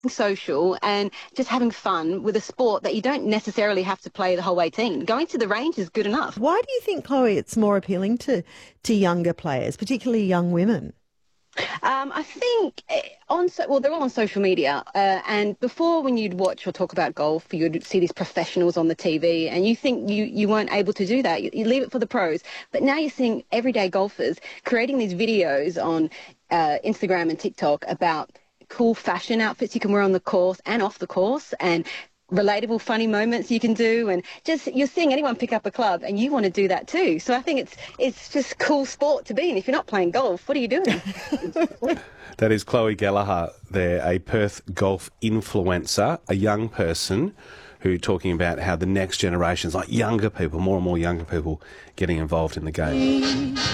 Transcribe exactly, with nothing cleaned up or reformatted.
social and just having fun with a sport that you don't necessarily have to play the whole eighteen. Going to the range is good enough. Why do you think, Chloe, it's more appealing to, to younger players, particularly young women? Um, I think eh, on so, well, they're all on social media, uh, and before, when you'd watch or talk about golf, you'd see these professionals on the T V, and you think you, you weren't able to do that. You, you leave it for the pros. But now you're seeing everyday golfers creating these videos on uh, Instagram and TikTok about cool fashion outfits you can wear on the course and off the course, and relatable, funny moments you can do, and just you're seeing anyone pick up a club, and you want to do that too. So I think it's it's just cool sport to be in. If you're not playing golf, what are you doing? That is Chloe Gallagher there, a Perth golf influencer, a young person who talking about how the next generations, like younger people, more and more younger people, getting involved in the game.